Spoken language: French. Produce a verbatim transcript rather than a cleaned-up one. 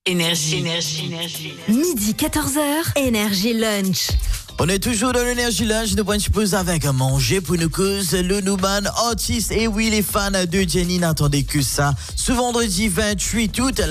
Énergie. Énergie. Énergie. Midi quatorze heures, Énergie Lunch. On est toujours dans l'énergie lunch, nous prenons pause avec à manger pour nous cause le Newman artiste. Et oui, les fans de Jenny n'attendaient que ça. Ce vendredi vingt-huit août,